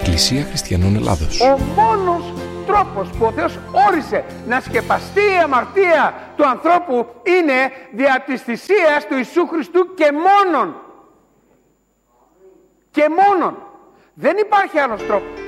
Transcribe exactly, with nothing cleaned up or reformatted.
Εκκλησία Χριστιανών Ελλάδος. Ο μόνος τρόπος που ο Θεός όρισε να σκεπαστεί η αμαρτία του ανθρώπου είναι δια της θυσίας του Ιησού Χριστού και μόνον. Και μόνον. Δεν υπάρχει άλλος τρόπος.